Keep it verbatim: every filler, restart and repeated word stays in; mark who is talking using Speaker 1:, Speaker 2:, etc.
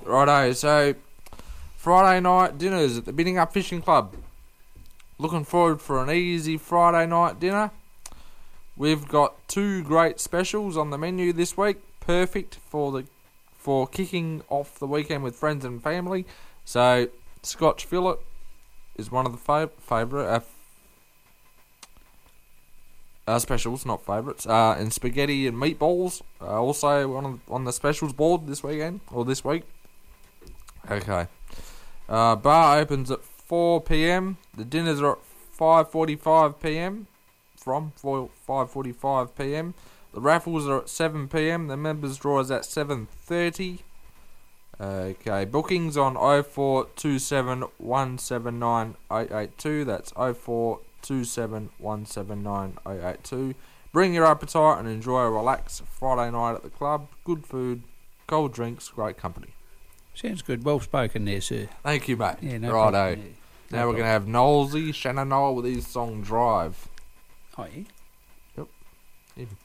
Speaker 1: Righto, so Friday night dinners at the Bidding Up Fishing Club. Looking forward for an easy Friday night dinner. We've got two great specials on the menu this week, perfect for the for kicking off the weekend with friends and family. So, Scotch fillet is one of the fav- favourite uh, uh, specials, not favourites. Uh, and spaghetti and meatballs uh, also on on the specials board this weekend or this week. Okay. Uh, bar opens at four p.m. The dinners are at five forty-five p.m. From five forty-five p.m. The raffles are at seven p.m. The members draw is at seven thirty. Okay, bookings on oh four two seven one seven nine eight eight two. That's oh four two seven one seven nine eight eight two. Bring your appetite and enjoy a relaxed Friday night at the club. Good food, cold drinks, great company.
Speaker 2: Sounds good. Well spoken there, sir.
Speaker 1: Thank you, mate.
Speaker 2: Yeah, no
Speaker 1: Righto.
Speaker 2: problem. Yeah, no
Speaker 1: Now we're going to have Knowlesy, Shannon Knoll with his song Drive.
Speaker 2: Oh, yeah?
Speaker 1: Yep.